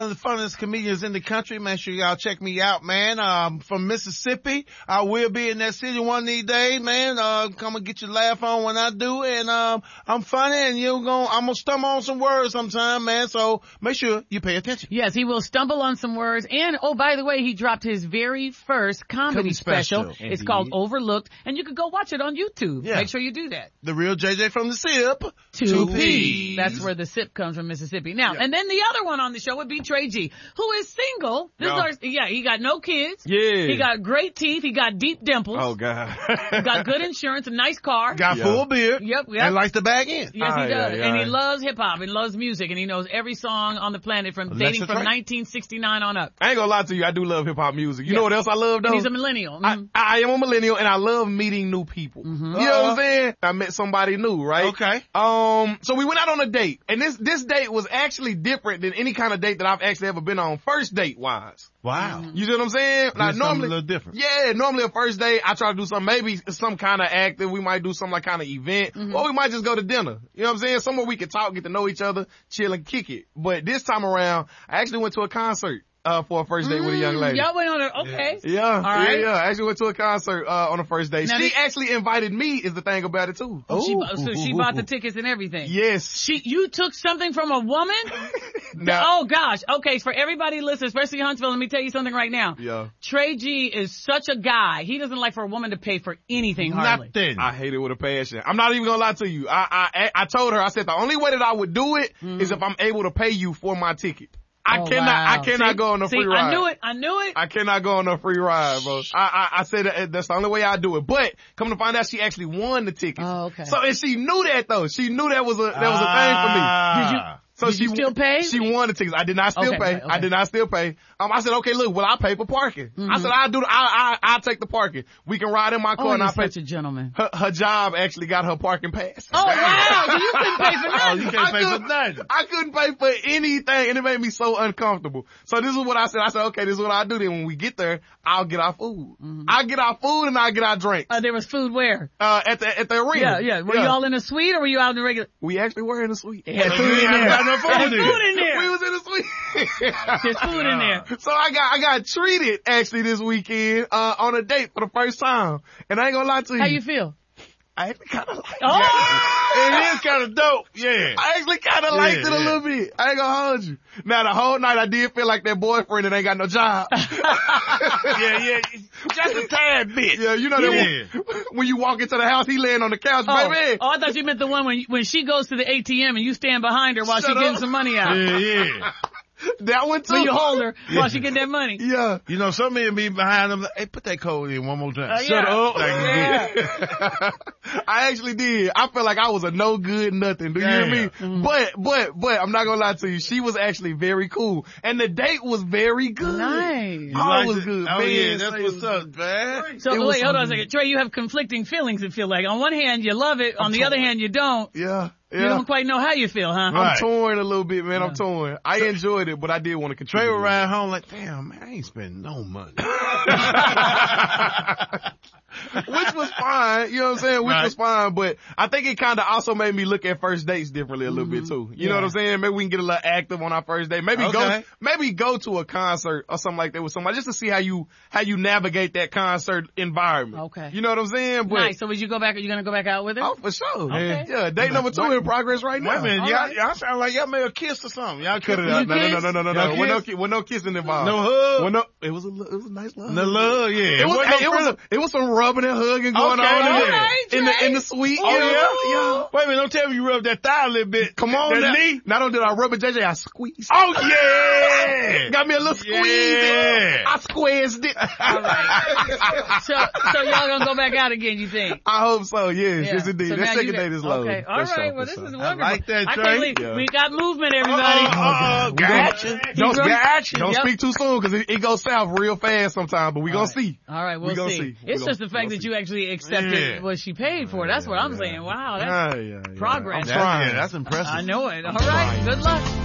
of the funniest comedians in the country. Make sure y'all check me out, man. From Mississippi. I will be in that city one of these days, man. Come and get your laugh on when I do. And, I'm funny and I'm gonna stumble on some words sometime, man. So make sure you pay attention. Yes, he will stumble on some words. And, oh, by the way, he dropped his very first comedy special. It's called Overlooked. And you can go watch it on YouTube. Yeah. Make sure you do that. The real JJ from the SIP. 2P. That's where the SIP comes from, Mississippi. Now, and then the other one on the show would be Trey G, who is single. He got no kids. Yeah. He got great teeth. He got deep dimples. Oh, God. Got good insurance, a nice car. Got full beard. Yep. And likes to bag in. Yes, he does. And he loves hip-hop and loves music, and he knows every song on the planet from 1969 on up. I ain't gonna lie to you, I do love hip-hop music. You know what else I love, though? He's a millennial. I am a millennial, and I love meeting new people. You know what I'm saying? I met somebody new, right? Okay. So we went out on a date, and this date was actually different than any kind of date that I've actually ever been on, first date-wise. Wow. You see what I'm saying? Like normally, a little different. Yeah, normally a first date, I try to do something, maybe some kind of active. We might do some like kind of event, or we might just go to dinner. You know what I'm saying? Somewhere we can talk, get to know each other, chill and kick it. But this time around, I actually went to a concert. For a first date with a young lady. Y'all went on it, okay. Yeah. All right. Yeah. I actually went to a concert, on a first date. She actually invited me is the thing about it too. So she bought the tickets and everything. Yes. You took something from a woman? Oh gosh. Okay. For everybody listening, especially Huntsville, let me tell you something right now. Yeah. Trey G is such a guy. He doesn't like for a woman to pay for anything hardly. Nothing. I hate it with a passion. I'm not even gonna lie to you. I told her, I said the only way that I would do it is if I'm able to pay you for my ticket. I cannot go on a free ride. I knew it. I cannot go on a free ride, bro. I said that's the only way I do it. But come to find out, she actually won the tickets. Oh, okay. So, and she knew that though. She knew that was a thing for me. Did you still pay? She won the tickets. I did not still pay. Okay. I did not still pay. I said, okay, look, well, I'll pay for parking. I said, I'll take the parking. We can ride in my car and I'll pay. Such a gentleman. Her job actually got her parking pass. Oh, wow. So you couldn't pay for nothing. You can't pay for nothing. I couldn't pay for anything and it made me so uncomfortable. So this is what I said. I said, okay, this is what I'll do then. When we get there, I'll get our food. I'll get our food and I'll get our drinks. There was food where? At the arena. Yeah. Were you all in a suite or were you out in the regular? We actually were in a suite. They had food in there. Food in there. We was in a suite. There's food in there. So I got treated actually this weekend, on a date for the first time. And I ain't gonna lie to you. How you feel? I actually kinda like it. It is kinda dope. Yeah. I actually kinda liked it a little bit. I ain't gonna hold you. Now the whole night I did feel like that boyfriend that ain't got no job. Yeah. Just a tad bit. Yeah, you know that when you walk into the house, he laying on the couch, baby. Oh, I thought you meant the one when she goes to the ATM and you stand behind her while she's getting some money out. Yeah. That one too. So you hold her while she get that money. Yeah. You know, some men be behind them. Hey, put that code in one more time. Shut up. Yeah. I actually did. I felt like I was a no good nothing. Do you hear me? But I'm not gonna lie to you. She was actually very cool. And the date was very good. Nice. Oh, it was good. Oh, man, yeah, that's what's up, man. So wait, hold on a second. Trey, you have conflicting feelings, it feel like. On one hand, you love it. On the other hand, you don't. Yeah. You don't quite know how you feel, huh? Right. I'm torn a little bit, man. I'm torn. I enjoyed it, but I did want to contribute. Trey would ride home like, damn, man, I ain't spending no money. Which was fine, you know what I'm saying? Which was fine, but I think it kind of also made me look at first dates differently a little bit too. You know what I'm saying? Maybe we can get a little active on our first date. Maybe go to a concert or something like that with somebody just to see how you navigate that concert environment. Okay. You know what I'm saying? But, nice. So would you go back? Are you gonna go back out with her? Oh, for sure. Okay. Yeah. Date number 2 in progress right now. Wait a minute, y'all sound like y'all may have kissed or something. Y'all could have. No. With no kissing involved. No hug. It was a nice love. The love, yeah. It was some rubbing and hugging going on in the suite. Oh, yeah. Wait a minute, don't tell me you rubbed that thigh a little bit. Come on, that now. knee. Not only did I rub it, JJ, I squeezed. Oh, yeah. Got me a little squeeze. Yeah. I squeezed it. All right. So y'all gonna go back out again, you think? I hope so, yes indeed. So that second date is low. Okay, all right, well this is wonderful. I like that, Trey. I can't believe we got movement, everybody. Gotcha. Don't speak too soon, cause it goes south real fast sometimes, but we gonna see. All right, we'll see. It's just the fact that you actually accepted what she paid for. That's what I'm saying. Wow, that's progress. That's impressive. I know it. All right, good luck.